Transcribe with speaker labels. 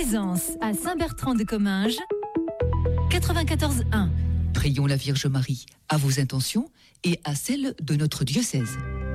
Speaker 1: Plaisance à Saint-Bertrand-de-Comminges, 94.1.
Speaker 2: Prions la Vierge Marie à vos intentions et à celles de notre diocèse.